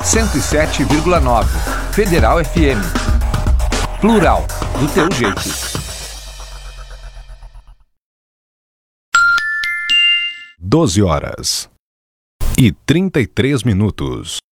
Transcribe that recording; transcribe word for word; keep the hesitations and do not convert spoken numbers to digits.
cento e sete vírgula nove. Federal F M. Plural, do teu jeito. doze horas e trinta e três minutos.